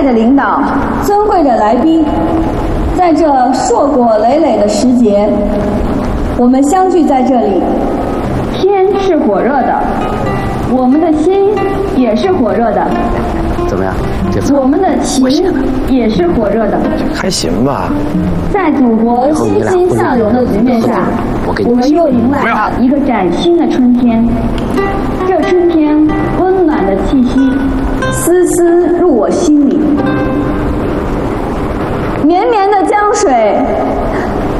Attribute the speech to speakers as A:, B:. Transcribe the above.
A: 爱的领导，尊贵的来宾，在这硕果累累的时节，我们相聚在这里。天是火热的，我们的心也是火热的。
B: 怎么样？
A: 我们的情也是火热的。
B: 还行吧。
A: 在祖国欣欣向荣的局面下，我们又迎来了一个崭新的春天。这春天温暖的气息，丝丝